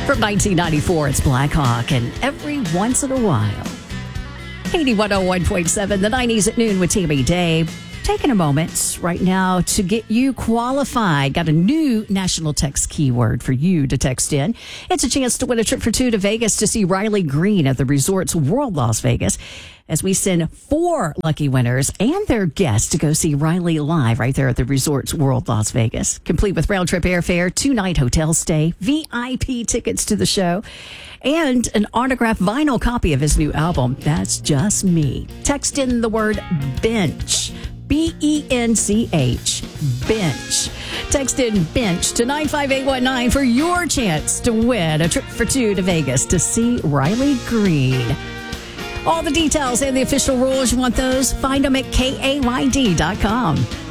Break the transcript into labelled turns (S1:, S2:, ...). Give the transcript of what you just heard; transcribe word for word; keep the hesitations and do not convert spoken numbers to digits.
S1: From nineteen ninety-four, it's Black Hawk, and every once in a while. Katie one oh one point seven, the nineties at noon with Tammy Day. Taking a moment right now to get you qualified. Got a new national text keyword for you to text in. It's a chance to win a trip for two to Vegas to see Riley Green at the Resorts World Las Vegas, as we send four lucky winners and their guests to go see Riley live right there at the Resorts World Las Vegas. Complete with round-trip airfare, two-night hotel stay, V I P tickets to the show, and an autographed vinyl copy of his new album, That's Just Me. Text in the word bench. B E N C H, bench. Text in bench to nine five eight one nine for your chance to win a trip for two to Vegas to see Riley Green. All the details and the official rules, you want those? Find them at K A Y D dot com.